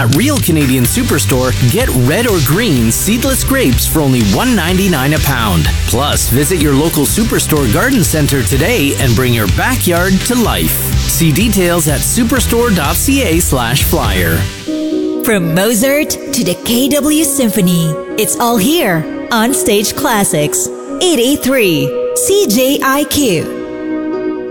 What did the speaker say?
At Real Canadian Superstore, get red or green seedless grapes for only $1.99 a pound. Plus, visit your local Superstore garden center today and bring your backyard to life. See details at superstore.ca/flyer. From Mozart to the KW Symphony, it's all here on Stage Classics. 883 CJIQ.